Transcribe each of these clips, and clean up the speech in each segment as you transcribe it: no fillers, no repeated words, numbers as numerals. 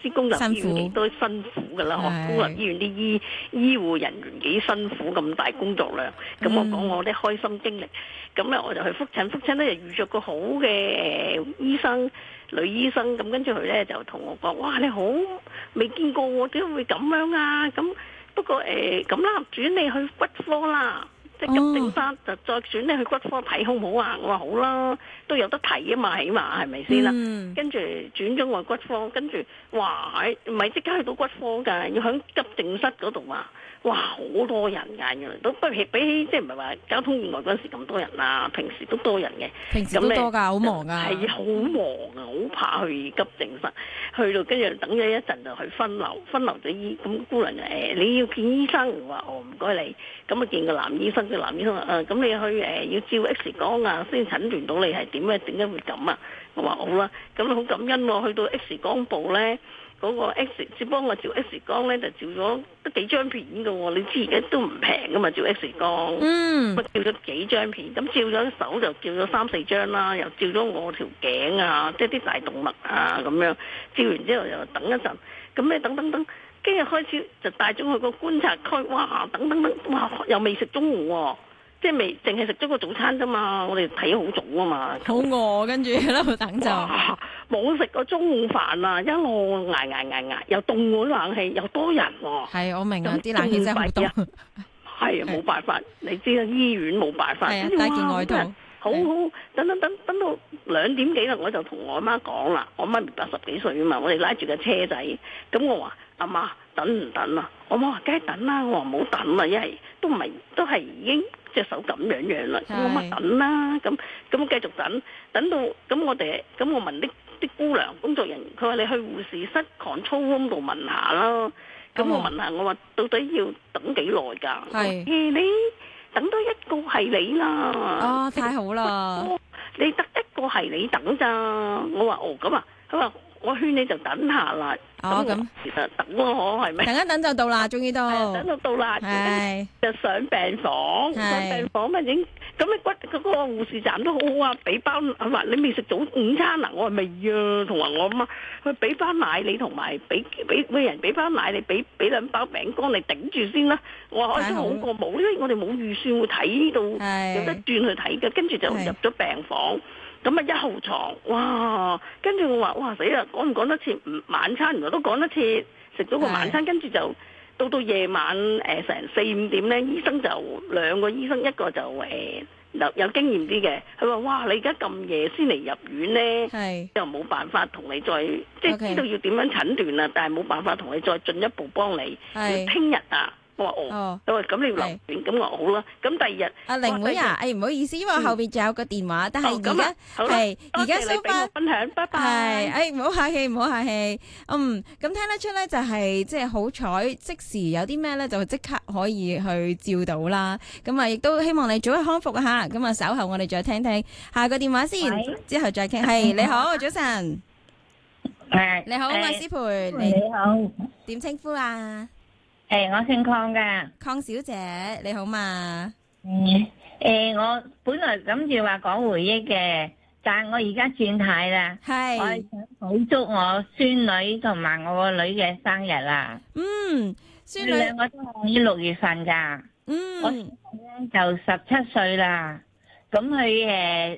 知公立醫院幾多辛苦㗎啦，公立醫院啲醫護人員幾辛苦，咁大工作量。咁我講我啲開心經歷，咁咧我就去覆診咧就遇着個好嘅醫生，女醫生，咁跟住佢咧就同我講：哇，你好未見過我點會咁樣啊？咁不過咁啦，轉你去骨科啦。即係急症室就再轉你去骨科睇好唔好啊？我話好啦，都有得睇啊嘛，起碼係咪先啦？跟住轉咗我骨科，跟住哇，唔係即刻去到骨科㗎，要喺急症室嗰度啊！哇，好多人㗎，原來都比起即係唔係話交通意外嗰陣時咁多人啦，平時都多人嘅。 平時都多㗎，好忙㗎。 係好忙啊，好怕去急症室，去到跟住等咗一陣就去分流咗醫，咁姑娘你要見醫生，我話唔該你，咁啊見個男醫生，個男醫生話咁你去要照 X 光啊，先診斷到你係點咧，點解會咁啊？我話好啦，咁好感恩喎，去到 X 光部咧。嗰個 X 接幫我照 X 光咧，就照咗得幾張片㗎喎。你知而家都唔平噶嘛，照 X 光。我照咗幾張片，咁照咗手就照咗3-4張啦，又照咗我條頸啊，即係啲大動脈啊咁樣。照完之後又等一陣，咁咧等，跟住開始就帶咗去個觀察區。哇，等，哇又未食中午喎。即係未，淨係食咗個早餐啫嘛，我哋睇好早啊嘛。 好餓，跟住喺度等就冇食過中午飯啊，一路捱，又凍嗰冷氣，又多人喎。 係，我明啊，啲冷氣真係好凍。 係啊，冇辦法，你知啦，醫院冇辦法。 係啊，帶件外套。 好，等到2點幾啦，我就同我媽講啦。我媽咪80幾歲啊嘛，我哋拉住個車仔，咁我話阿媽等唔等啊？我媽話梗係等啦，我話唔好等啦，因為都係已經隻手咁樣啦，我媽等啦，咁繼續等到咁我問啲姑娘工作人員，佢話你去護士室 control room 度問下啦。咁我問下，我話到底要等幾耐㗎？你等多一個係你啦。 哦，太好啦！ 你得一個係你等咋？我話咁啊，佢話我勸你就等下啦。咁其實等咯，係咪？ 等一等就到啦，終於到。 等到啦，就上病房，咪已經咁你嗰個護士站都好好啊，俾包話你未食早午餐啊？我話未啊，同埋我媽佢俾包奶你，同埋俾每人俾包奶你，俾2包餅乾你頂住先啦。我話開始好過冇，因為我哋冇預算會睇到有得轉去睇嘅，跟住就入咗病房。咁啊1號床，哇！跟住我話哇死啦，趕唔趕得切晚餐？原來都趕得切，食咗個晚餐，跟住就到夜晚成4-5點咧，醫生就2個醫生，一個就有經驗啲嘅，佢話哇你而家咁夜先嚟入院咧，又冇辦法同你再即係知道要點樣診斷啦，但係冇辦法同你再進一步幫你，要聽日啊。我話佢話咁你要留院，咁我好啦。咁第二日， 阿玲妹啊，唔好意思，因為我後邊仲有個電話，但係而家收翻分享，拜拜。 唔好客氣，唔好客氣。咁聽得出咧，就係即係好彩，即時有啲咩咧，就即刻可以去照到啦。咁啊，亦都希望你早日康復吓。咁啊，稍後我哋再聽聽下個電話先，之後再傾。係你好，早晨。你好，麥思培， 你好， 點稱呼啊？ 我姓鄺噶， 鄺小姐你好嘛？ 我本來諗住話講回憶嘅，但係我而家轉態啦。係，我係想好祝我孫女同埋我個女嘅生日啦。 孫女兩個都喺6月份噶。我孫女咧就17歲啦。咁佢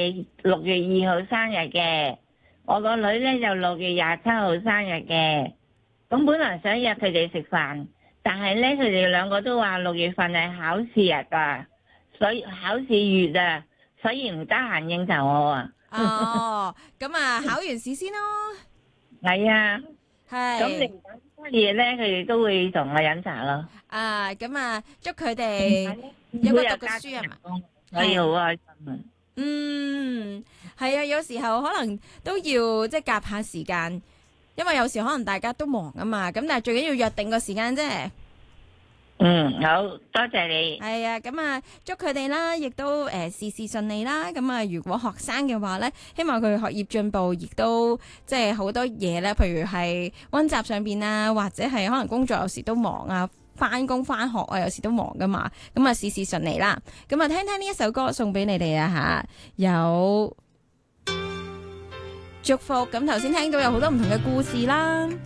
6月2號生日嘅，我個女咧就6月27號生日嘅。咁本來想約佢哋食飯，但係咧佢哋兩個都話6月份係考試日㗎，所以考試月啊，所以唔得閒應酬我啊。 咁啊，考完試先咯。 係啊， 係。 咁你乜嘢咧？佢哋都會同我飲茶咯。 咁啊，祝佢哋有冇讀過書啊嘛？ 可以好開心啊。 係啊，有時候可能都要即係夾下時間。因為有時可能大家都忙啊嘛，咁但係最緊要約定個時間啫。 好多謝你。 係啊，咁啊，祝佢哋啦，亦都事事順利啦。咁啊，如果學生嘅話咧，希望佢學業進步，亦都即係好多嘢咧，譬如係溫習上邊啊，或者係可能工作有時都忙啊，翻工翻學啊，有時都忙噶嘛。咁啊，事事順利啦。咁啊，聽聽呢一首歌送俾你哋啊吓，有祝福。咁頭先聽到有好多唔同嘅故事啦。